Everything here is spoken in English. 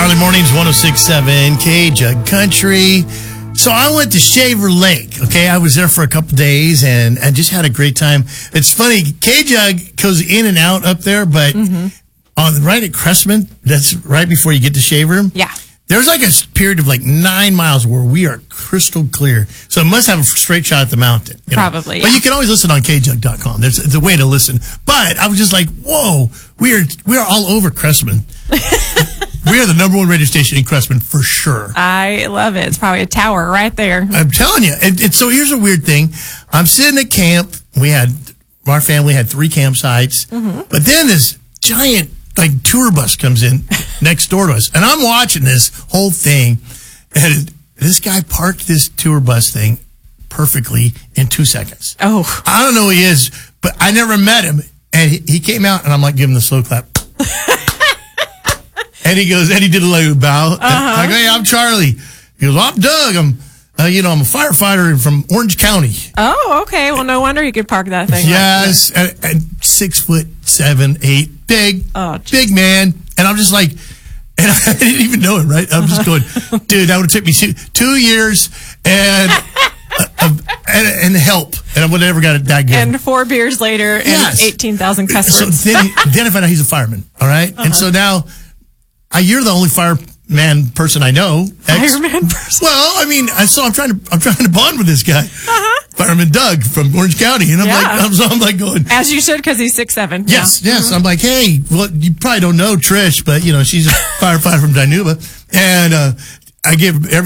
Early mornings, 106.7 K-Jug Country. So I went to Shaver Lake, okay? I was there for a couple days and just had a great time. It's funny, K-Jug goes in and out up there, but right at Cressman, that's right before you get to Shaver. Yeah. There's like a period of like 9 miles where we are crystal clear. So it must have a straight shot at the mountain. Probably, yeah. But you can always listen on kjug.com. There's a way to listen. But I was just like, whoa, we are all over Cressman. We are the number one radio station in Cressman for sure. I love it. It's probably a tower right there. I'm telling you. And so here's a weird thing. I'm sitting at camp. Our family had 3 campsites. But then this giant tour bus comes in next door to us. And I'm watching this whole thing. And this guy parked this tour bus thing perfectly in 2 seconds. Oh. I don't know who he is, but I never met him. And he came out and I'm like, give him the slow clap. And he goes, and he did a little bow. Like, hey, I'm Charlie. He goes, well, I'm Doug. I'm a firefighter from Orange County. Oh, okay. Well, no wonder you could park that thing. Yes. And 6'7", 8", big man. And I'm just like, and I didn't even know him, right? I'm just going, dude, that would have took me 2 years and help. And I would have never got it that good. And 4 beers later and 18,000 customers. So then I found out he's a fireman. All right. And so now you're the only fireman person I know. Fireman person. Well, I mean, so I'm trying to bond with this guy. Fireman Doug from Orange County. And I'm like going. As you should, because he's 6'7". Yes. I'm like, hey, well, you probably don't know Trish, but she's a firefighter from Dinuba. And, I give every